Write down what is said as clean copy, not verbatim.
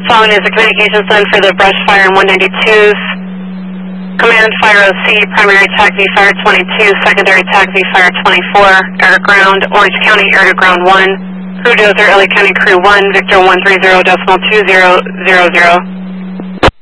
Following is the communications done for the brush fire in 192s. Command Fire OC, primary attack V Fire 22, secondary attack V Fire 24, air to ground, Orange County air to ground 1, Crew Dozer, LA County Crew 1, Victor 130.2000.